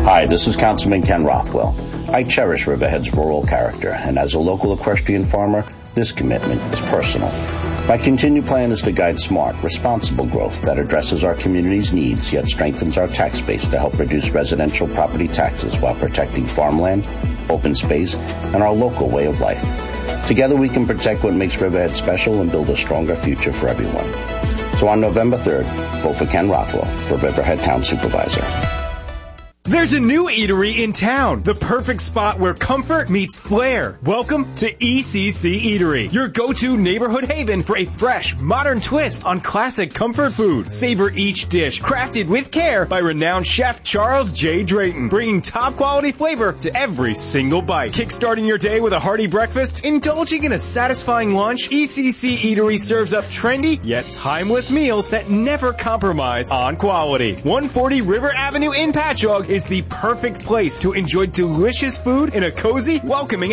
Hi, this is Councilman Ken Rothwell. I cherish Riverhead's rural character, and as a local equestrian farmer, this commitment is personal. My continued plan is to guide smart, responsible growth that addresses our community's needs, yet strengthens our tax base to help reduce residential property taxes while protecting farmland, open space, and our local way of life. Together we can protect what makes Riverhead special and build a stronger future for everyone. So on November 3rd, vote for Ken Rothwell for Riverhead Town Supervisor. There's a new eatery in town, the perfect spot where comfort meets flair. Welcome to ECC Eatery, your go-to neighborhood haven for a fresh, modern twist on classic comfort food. Savor each dish, crafted with care by renowned chef Charles J. Drayton, bringing top-quality flavor to every single bite. Kickstarting your day with a hearty breakfast, indulging in a satisfying lunch, ECC Eatery serves up trendy yet timeless meals that never compromise on quality. 140 River Avenue in Patchogue is the perfect place to enjoy delicious food in a cozy, welcoming